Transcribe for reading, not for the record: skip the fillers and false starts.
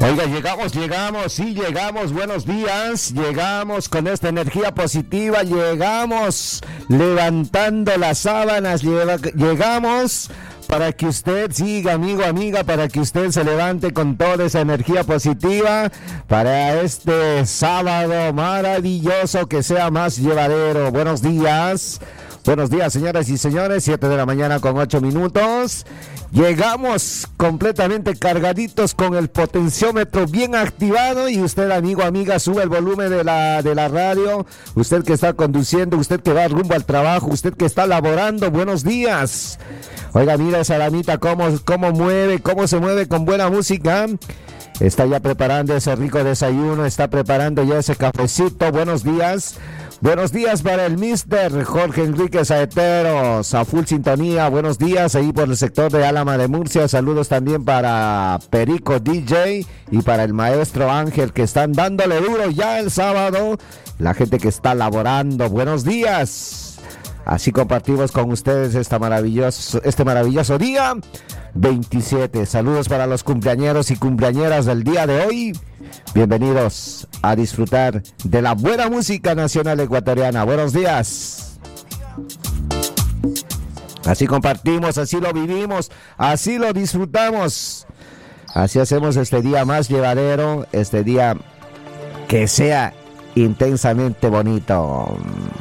Oiga, llegamos, buenos días, llegamos con esta energía positiva, llegamos levantando las sábanas, llegamos para que usted siga, amigo, amiga, para que usted se levante con toda esa energía positiva para este sábado maravilloso, que sea más llevadero. Buenos días, señoras y señores, 7 de la mañana con 8 minutos. Llegamos completamente cargaditos con el potenciómetro bien activado y usted, amigo, amiga, sube el volumen de la radio. Usted que está conduciendo, usted que va rumbo al trabajo, usted que está laborando, buenos días. Oiga, mira esa damita cómo se mueve con buena música. Está ya preparando ese rico desayuno, está preparando ya ese cafecito. Buenos días. Buenos días para el Mr. Jorge Enrique Saeteros, a full sintonía. Buenos días ahí por el sector de Álama de Murcia. Saludos también para Perico DJ y para el maestro Ángel, que están dándole duro ya el sábado. La gente que está laborando, buenos días. Así compartimos con ustedes este maravilloso día 27. Saludos para los cumpleañeros y cumpleañeras del día de hoy. Bienvenidos a disfrutar de la buena música nacional ecuatoriana. Buenos días. Así compartimos, así lo vivimos, así lo disfrutamos. Así hacemos este día más llevadero, este día que sea intensamente bonito.